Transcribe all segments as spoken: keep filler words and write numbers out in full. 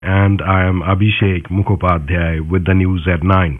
And I am Abhishek Mukhopadhyay with the news at nine.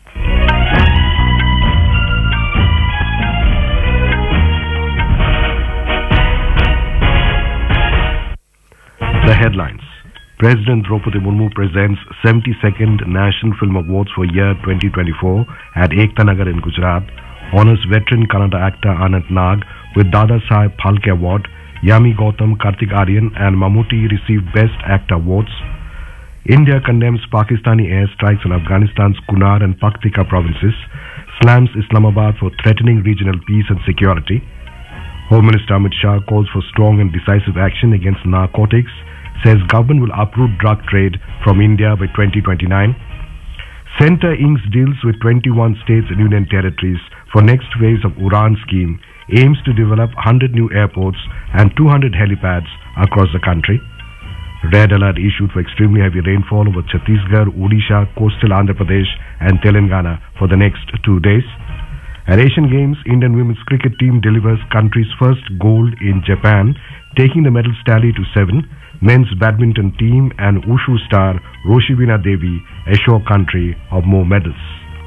The headlines. President Draupadi Murmu presents seventy-second National Film Awards for year twenty twenty-four at Ekta Nagar in Gujarat, honors veteran Kannada actor Anant Nag with Dada Saheb Phalke Award. Yami Gautam, Kartik Aaryan and Mammootty received Best Actor awards. India condemns Pakistani airstrikes on Afghanistan's Kunar and Paktika provinces, slams Islamabad for threatening regional peace and security. Home Minister Amit Shah calls for strong and decisive action against narcotics, says government will uproot drug trade from India by twenty twenty-nine. Centre inks deals with twenty-one states and union territories for next phase of Uran scheme, aims to develop one hundred new airports and two hundred helipads across the country. Red alert issued for extremely heavy rainfall over Chhattisgarh, Odisha, coastal Andhra Pradesh and Telangana for the next two days. At Asian Games, Indian women's cricket team delivers country's first gold in Japan, taking the medals tally to seven. Men's badminton team and Wushu star Roshibina Devi assure country of more medals.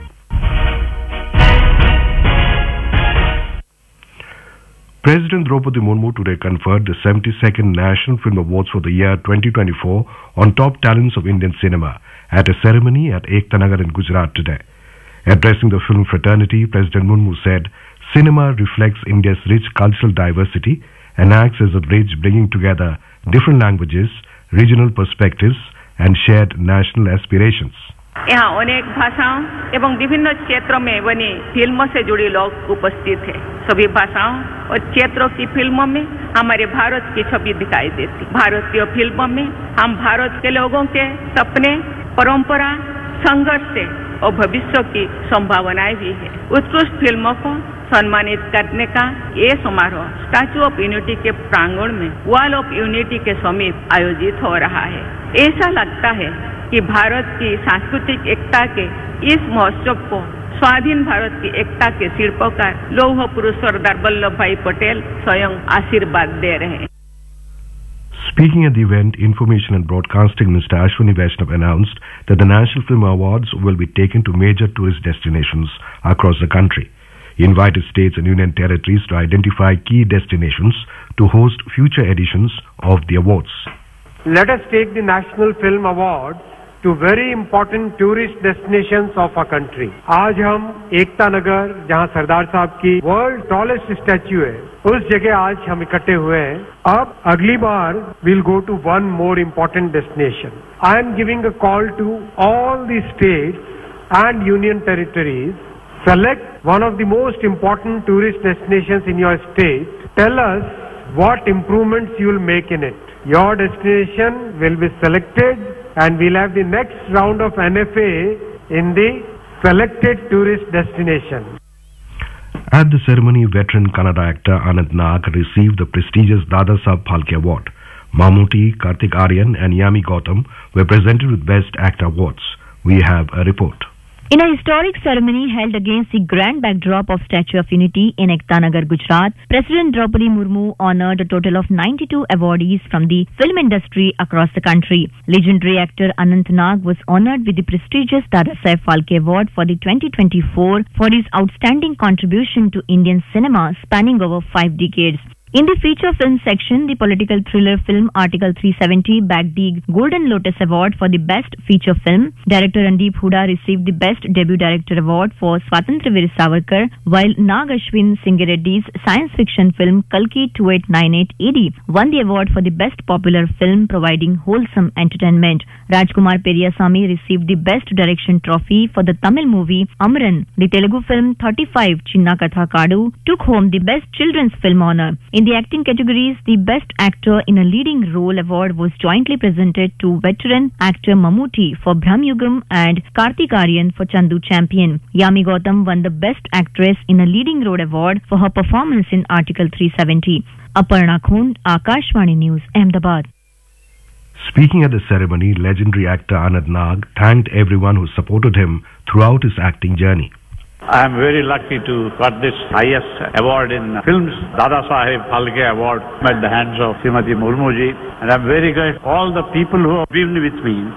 President Draupadi Murmu today conferred the seventy-second National Film Awards for the year twenty twenty-four on top talents of Indian cinema at a ceremony at Ekta Nagar in Gujarat today. Addressing the film fraternity, President Murmu said, "Cinema reflects India's rich cultural diversity and acts as a bridge bringing together different languages, regional perspectives and shared national aspirations." यहाँ अनेक भाषाओं एवं विभिन्न क्षेत्रों में बनी फिल्मों से जुड़े लोग उपस्थित हैं। सभी भाषाओं और क्षेत्रों की फिल्मों में हमारे भारत की छवि दिखाई देती। भारतीय फिल्मों में हम भारत के लोगों के सपने, परंपरा, संघर्ष से और भविष्य की संभावनाएं भी है। उत्कृष्ट फिल्मों को सम्मानित करने का ये समारोह स्टैच्यू ऑफ यूनिटी के प्रांगण में वॉल ऑफ यूनिटी के समीप आयोजित हो रहा है। ऐसा लगता है कि भारत की सांस्कृतिक एकता के इस महोत्सव को स्वाधीन भारत की एकता के शिल्पकार लौह पुरुष सरदार वल्लभ भाई पटेल स्वयं आशीर्वाद दे रहे हैं। Speaking at the event, Information and Broadcasting Minister Ashwini Vaishnav announced that the National Film Awards will be taken to major tourist destinations across the country. He invited states and union territories to identify key destinations to host future editions of the awards. Let us take the National Film Awards to very important tourist destinations of our country. आज हम एकता नगर, जहां सरदार साहब की world tallest statue है, उस जगह आज हम इकट्ठे हुए हैं। अब अगली बार we'll go to one more important destination. I am giving a call to all the states and union territories. Select one of the most important tourist destinations in your state. Tell us what improvements you will make in it. Your destination will be selected and we'll have the next round of N F A in the selected tourist destination. At the ceremony, veteran Kannada actor Anant Nag received the prestigious Dada Saheb Phalke Award. Mammootty, Kartik Aaryan and Yami Gautam were presented with Best Actor awards. We have a report. In a historic ceremony held against the grand backdrop of Statue of Unity in Ekta Nagar, Gujarat, President Draupadi Murmu honored a total of ninety-two awardees from the film industry across the country. Legendary actor Anant Nag was honored with the prestigious Dada Saheb Phalke Award for the twenty twenty-four for his outstanding contribution to Indian cinema spanning over five decades. In the feature film section, the political thriller film Article three seventy bagged the Golden Lotus Award for the best feature film. Director Randeep Hooda received the best debut director award for Swatantra Veer Savarkar, while Nag Ashwin Singareddy's science fiction film Kalki twenty-eight ninety-eight A D won the award for the best popular film providing wholesome entertainment. Rajkumar Periyasamy received the best direction trophy for the Tamil movie Amran. The Telugu film thirty-five Chinna Katha Kadu took home the best children's film honor. In the acting categories, the Best Actor in a Leading Role award was jointly presented to veteran actor Mammootty for Brahmayugam and Kartik Aaryan for Chandu Champion. Yami Gautam won the Best Actress in a Leading Role award for her performance in Article three seventy. Aparna Khund, Akashvani News, Ahmedabad. Speaking at the ceremony, legendary actor Anant Nag thanked everyone who supported him throughout his acting journey. I am very lucky to got this highest award in films, Dada Saheb Phalke Award, at the hands of Srimati Murmu ji. And I am very grateful to all the people who have been with me.